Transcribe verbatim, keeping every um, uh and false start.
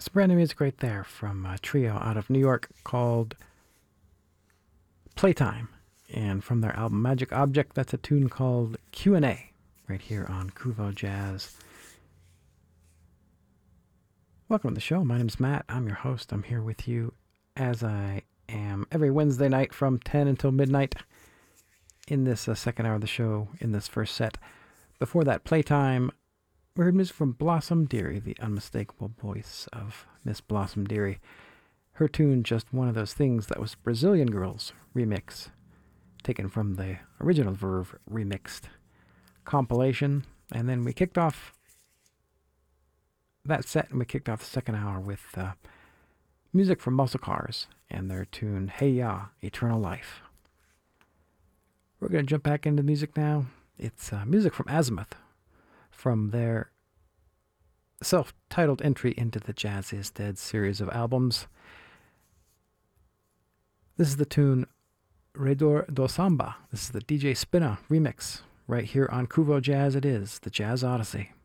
Some brand new music right there from a trio out of New York called Playtime. And from their album Magic Object, that's a tune called Q and A right here on Kuvo Jazz. Welcome to the show. My name's Matt. I'm your host. I'm here with you as I am every Wednesday night from ten until midnight in this uh, second hour of the show, in this first set. Before that, Playtime, we heard music from Blossom Dearie, the unmistakable voice of Miss Blossom Dearie. Her tune, Just One of Those Things, that was Brazilian Girls remix, taken from the original Verve remixed compilation. And then we kicked off that set, and we kicked off the second hour with uh, music from Muscle Cars and their tune, Hey Ya, Eternal Life. We're going to jump back into music now. It's uh, music from Azimuth, from their self-titled entry into the Jazz Is Dead series of albums. This is the tune Redor do Samba. This is the D J Spinna remix right here on Kuvo Jazz. It is the Jazz Odyssey.